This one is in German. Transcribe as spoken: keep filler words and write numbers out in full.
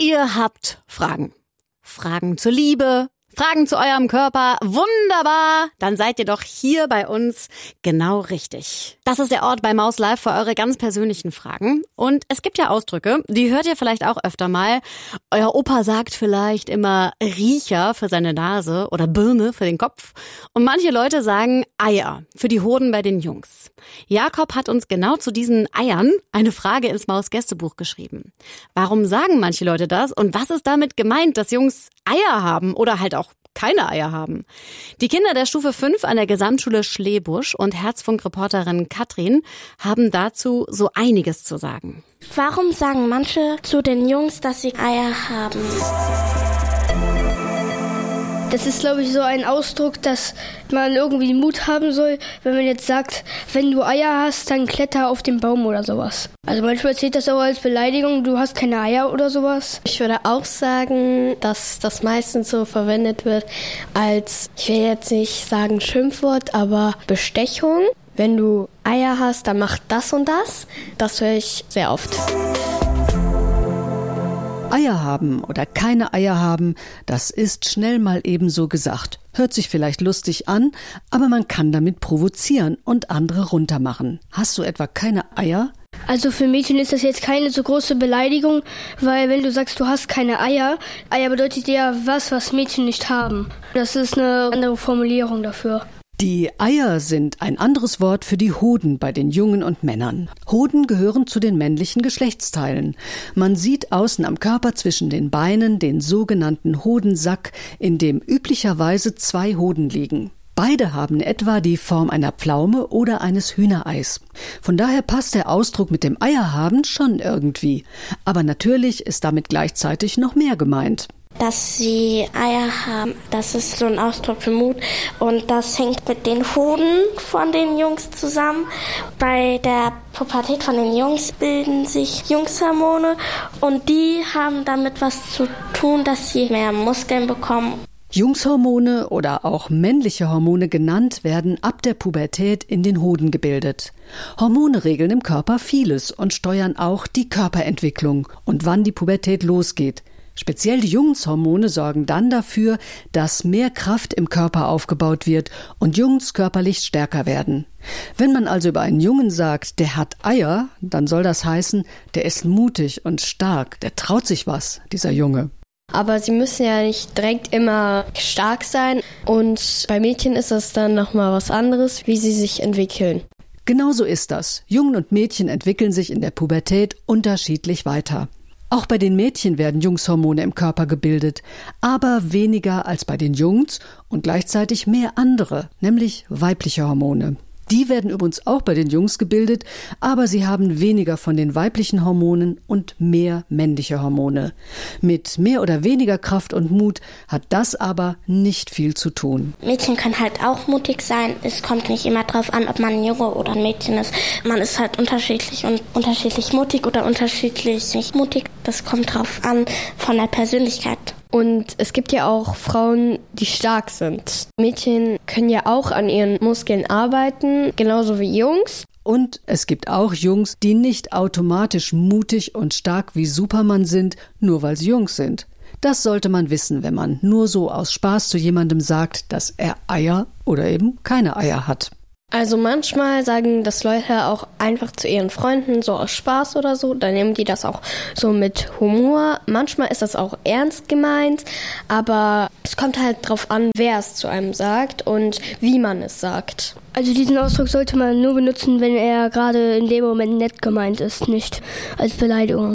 Ihr habt Fragen. Fragen zur Liebe, Fragen zu eurem Körper. Wunderbar, dann seid ihr doch hier bei uns genau richtig. Das ist der Ort bei Maus Live für eure ganz persönlichen Fragen. Und es gibt ja Ausdrücke, die hört ihr vielleicht auch öfter mal. Euer Opa sagt vielleicht immer Riecher für seine Nase oder Birne für den Kopf. Und manche Leute sagen Eier für die Hoden bei den Jungs. Jakob hat uns genau zu diesen Eiern eine Frage ins Maus-Gästebuch geschrieben. Warum sagen manche Leute das und was ist damit gemeint, dass Jungs Eier haben oder halt auch keine Eier haben? Die Kinder der Stufe fünf an der Gesamtschule Schlebusch und Herzfunk-Reporterin Katrin haben dazu so einiges zu sagen. Warum sagen manche zu den Jungs, dass sie Eier haben? Das ist, glaube ich, so ein Ausdruck, dass man irgendwie Mut haben soll, wenn man jetzt sagt, wenn du Eier hast, dann kletter auf den Baum oder sowas. Also manchmal zählt das auch als Beleidigung, du hast keine Eier oder sowas. Ich würde auch sagen, dass das meistens so verwendet wird als, ich will jetzt nicht sagen Schimpfwort, aber Bestechung. Wenn du Eier hast, dann mach das und das. Das höre ich sehr oft. Eier haben oder keine Eier haben, das ist schnell mal ebenso gesagt. Hört sich vielleicht lustig an, aber man kann damit provozieren und andere runtermachen. Hast du etwa keine Eier? Also für Mädchen ist das jetzt keine so große Beleidigung, weil wenn du sagst, du hast keine Eier, Eier bedeutet ja was, was Mädchen nicht haben. Das ist eine andere Formulierung dafür. Die Eier sind ein anderes Wort für die Hoden bei den Jungen und Männern. Hoden gehören zu den männlichen Geschlechtsteilen. Man sieht außen am Körper zwischen den Beinen den sogenannten Hodensack, in dem üblicherweise zwei Hoden liegen. Beide haben etwa die Form einer Pflaume oder eines Hühnereis. Von daher passt der Ausdruck mit dem Eierhaben schon irgendwie. Aber natürlich ist damit gleichzeitig noch mehr gemeint. Dass sie Eier haben, das ist so ein Ausdruck für Mut und das hängt mit den Hoden von den Jungs zusammen. Bei der Pubertät von den Jungs bilden sich Jungshormone und die haben damit was zu tun, dass sie mehr Muskeln bekommen. Jungshormone oder auch männliche Hormone genannt werden ab der Pubertät in den Hoden gebildet. Hormone regeln im Körper vieles und steuern auch die Körperentwicklung und wann die Pubertät losgeht. Speziell die Jungshormone sorgen dann dafür, dass mehr Kraft im Körper aufgebaut wird und Jungs körperlich stärker werden. Wenn man also über einen Jungen sagt, der hat Eier, dann soll das heißen, der ist mutig und stark, der traut sich was, dieser Junge. Aber sie müssen ja nicht direkt immer stark sein und bei Mädchen ist das dann nochmal was anderes, wie sie sich entwickeln. Genau so ist das. Jungen und Mädchen entwickeln sich in der Pubertät unterschiedlich weiter. Auch bei den Mädchen werden Jungshormone im Körper gebildet, aber weniger als bei den Jungs und gleichzeitig mehr andere, nämlich weibliche Hormone. Die werden übrigens auch bei den Jungs gebildet, aber sie haben weniger von den weiblichen Hormonen und mehr männliche Hormone. Mit mehr oder weniger Kraft und Mut hat das aber nicht viel zu tun. Mädchen können halt auch mutig sein. Es kommt nicht immer drauf an, ob man ein Junge oder ein Mädchen ist. Man ist halt unterschiedlich und unterschiedlich mutig oder unterschiedlich nicht mutig. Das kommt drauf an von der Persönlichkeit. Und es gibt ja auch Frauen, die stark sind. Mädchen können ja auch an ihren Muskeln arbeiten, genauso wie Jungs. Und es gibt auch Jungs, die nicht automatisch mutig und stark wie Superman sind, nur weil sie Jungs sind. Das sollte man wissen, wenn man nur so aus Spaß zu jemandem sagt, dass er Eier oder eben keine Eier hat. Also manchmal sagen das Leute auch einfach zu ihren Freunden, so aus Spaß oder so. Dann nehmen die das auch so mit Humor. Manchmal ist das auch ernst gemeint, aber es kommt halt drauf an, wer es zu einem sagt und wie man es sagt. Also diesen Ausdruck sollte man nur benutzen, wenn er gerade in dem Moment nett gemeint ist, nicht als Beleidigung.